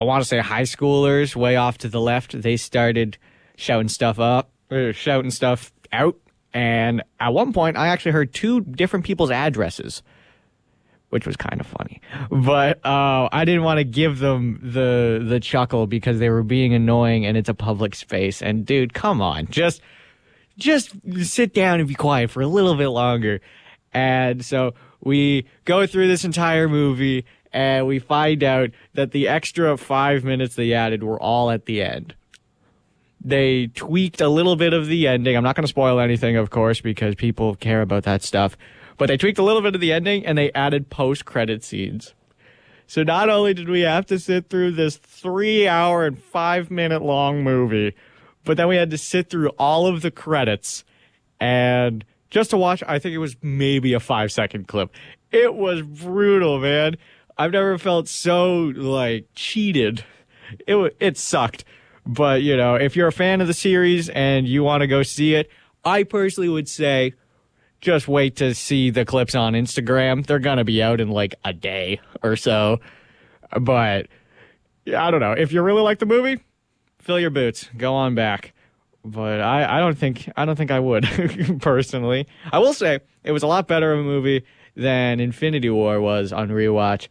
I want to say high schoolers way off to the left. They started shouting stuff shouting stuff out. And at one point, I actually heard two different people's addresses, which was kind of funny. But I didn't want to give them the chuckle because they were being annoying and it's a public space. And dude, come on, just sit down and be quiet for a little bit longer. And so we go through this entire movie and we find out that the extra 5 minutes they added were all at the end. They tweaked a little bit of the ending. I'm not going to spoil anything, of course, because people care about that stuff. But they tweaked a little bit of the ending and they added post-credit scenes. So not only did we have to sit through this 3-hour and 5-minute long movie, but then we had to sit through all of the credits and just to watch, I think it was maybe a 5-second clip. It was brutal, man. I've never felt so, cheated. It sucked. But, if you're a fan of the series and you want to go see it, I personally would say just wait to see the clips on Instagram. They're going to be out in, a day or so. But, I don't know. If you really like the movie, fill your boots. Go on back. But I don't think I would, personally. I will say it was a lot better of a movie than Infinity War was on rewatch.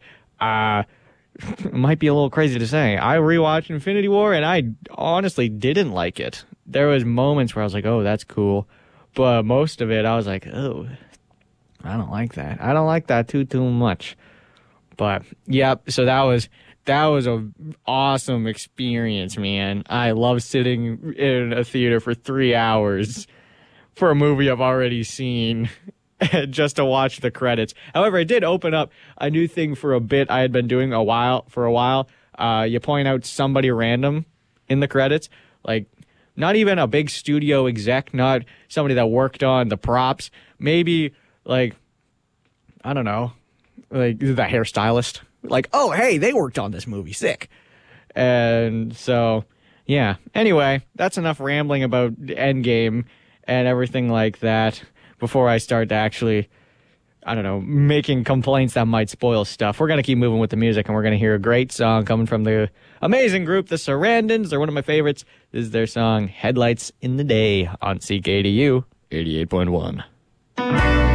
It might be a little crazy to say. I rewatched Infinity War and I honestly didn't like it. There was moments where I was like, oh, that's cool. But most of it, I was like, oh, I don't like that. I don't like that too much. But, yeah, so that was an awesome experience, man. I love sitting in a theater for 3 hours for a movie I've already seen just to watch the credits. However, it did open up a new thing for a bit I had been doing for a while. You point out somebody random in the credits, not even a big studio exec, not somebody that worked on the props. Maybe, I don't know, the hairstylist. Oh, hey, they worked on this movie. Sick. And so, yeah. Anyway, that's enough rambling about Endgame and everything like that before I start to actually, I don't know, making complaints that might spoil stuff. We're going to keep moving with the music, and we're going to hear a great song coming from the amazing group, the Sarandons. They're one of my favorites. This is their song, Headlights in the Day, on CKDU 88.1.